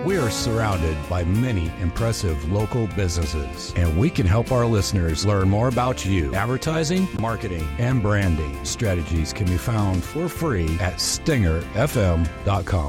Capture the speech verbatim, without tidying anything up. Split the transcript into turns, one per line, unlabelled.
We are surrounded by many impressive local businesses, and we can help our listeners learn more about you. Advertising, marketing, and branding strategies can be found for free at stinger f m dot com.